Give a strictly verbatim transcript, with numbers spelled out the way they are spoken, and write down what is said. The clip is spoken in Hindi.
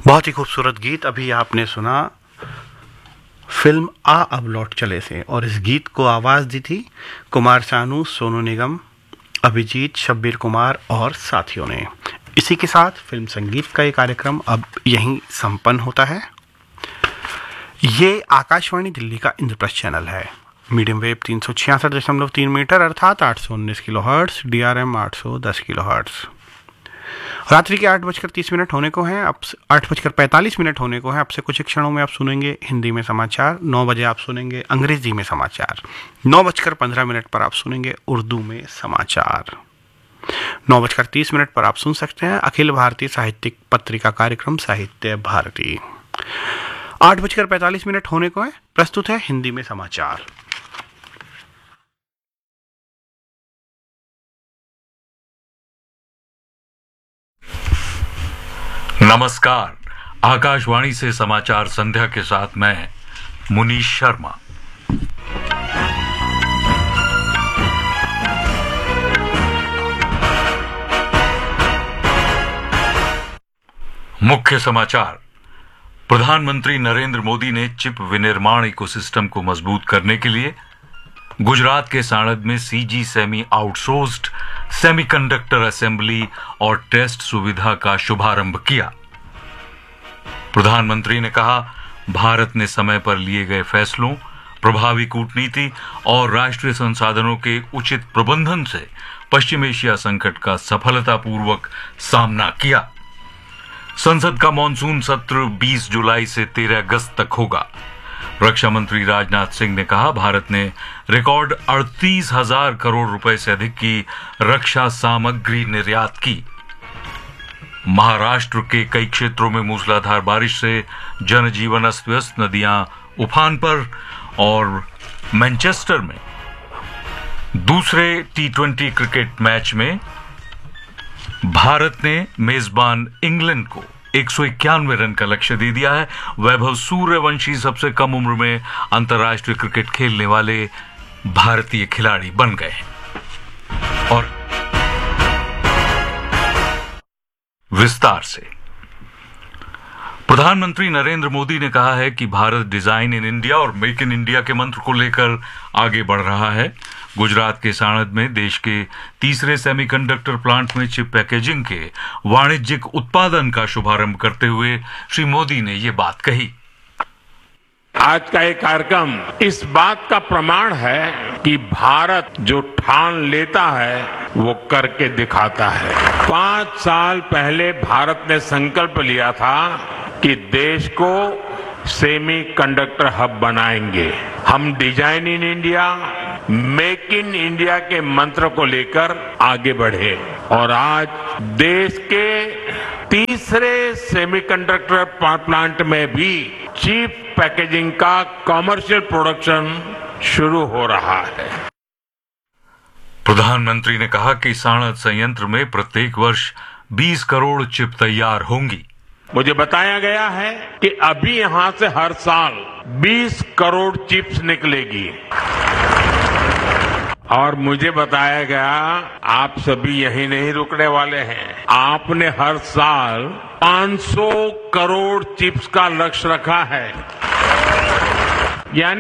बहुत ही खूबसूरत गीत अभी आपने सुना फिल्म आ अब लौट चले से, और इस गीत को आवाज़ दी थी कुमार सानू, सोनू निगम, अभिजीत, शब्बीर कुमार और साथियों ने। इसी के साथ फिल्म संगीत का ये कार्यक्रम अब यहीं संपन्न होता है। ये आकाशवाणी दिल्ली का इंद्रप्रस्थ चैनल है। मीडियम वेव तीन सौ छियासठ दशमलव तीन मीटर अर्थात आठ सौ उन्नीस kilo hertz, D R M आठ सौ दस किलो हर्ट्स। रात्रि के आठ बजकर तीस मिनट होने को हैं, अब आठ बजकर पैंतालीस मिनट होने को हैं। अब से कुछ ही क्षणों में आप सुनेंगे हिंदी में समाचार। नौ बजे आप सुनेंगे अंग्रेजी में समाचार। नौ बजकर पंद्रह मिनट पर आप सुनेंगे उर्दू में समाचार। नौ बजकर तीस मिनट पर आप सुन सकते हैं अखिल भारतीय साहित्यिक पत्रिका कार्यक्रम साहित्य भारती। आठ बजकर पैंतालीस मिनट होने को है, प्रस्तुत है हिंदी में समाचार। नमस्कार, आकाशवाणी से समाचार संध्या के साथ मैं मुनीश शर्मा। मुख्य समाचार। प्रधानमंत्री नरेंद्र मोदी ने चिप विनिर्माण इकोसिस्टम को मजबूत करने के लिए गुजरात के साणंद में CG semi outsourced semiconductor assembly और टेस्ट सुविधा का शुभारंभ किया। प्रधानमंत्री ने कहा, भारत ने समय पर लिए गए फैसलों, प्रभावी कूटनीति और राष्ट्रीय संसाधनों के उचित प्रबंधन से पश्चिम एशिया संकट का सफलतापूर्वक सामना किया। संसद का मॉनसून सत्र बीस जुलाई से तेरह अगस्त तक होगा। रक्षा मंत्री राजनाथ सिंह ने कहा, भारत ने रिकॉर्ड अड़तीस हजार करोड़ रुपए से अधिक की रक्षा सामग्री निर्यात की। महाराष्ट्र के कई क्षेत्रों में मूसलाधार बारिश से जनजीवन अस्त व्यस्त, नदियां उफान पर। और मैनचेस्टर में दूसरे टी ट्वेंटी क्रिकेट मैच में भारत ने मेजबान इंग्लैंड को एक सौ इक्यानवे रन का लक्ष्य दे दिया है। वैभव सूर्यवंशी सबसे कम उम्र में अंतर्राष्ट्रीय क्रिकेट खेलने वाले भारतीय खिलाड़ी बन गए हैं। और विस्तार से प्रधानमंत्री नरेंद्र मोदी ने कहा है कि भारत डिजाइन इन इंडिया और मेक इन इंडिया के मंत्र को लेकर आगे बढ़ रहा है। गुजरात के साणंद में देश के तीसरे सेमीकंडक्टर प्लांट में चिप पैकेजिंग के वाणिज्यिक उत्पादन का शुभारंभ करते हुए श्री मोदी ने ये बात कही। आज का ये कार्यक्रम इस बात का प्रमाण है कि भारत जो ठान लेता है वो करके दिखाता है। पांच साल पहले भारत ने संकल्प लिया था कि देश को सेमी कंडक्टर हब बनाएंगे। हम design in India, make in India के मंत्र को लेकर आगे बढ़े और आज देश के तीसरे सेमीकंडक्टर प्लांट में भी चिप पैकेजिंग का कमर्शियल प्रोडक्शन शुरू हो रहा है। प्रधानमंत्री ने कहा कि साणंद संयंत्र में प्रत्येक वर्ष बीस करोड़ चिप तैयार होंगी। मुझे बताया गया है कि अभी यहां से हर साल बीस करोड़ चिप्स निकलेगी और मुझे बताया गया आप सभी यही नहीं रुकने वाले हैं। आपने हर साल पांच सौ करोड़ चिप्स का लक्ष्य रखा है, यानी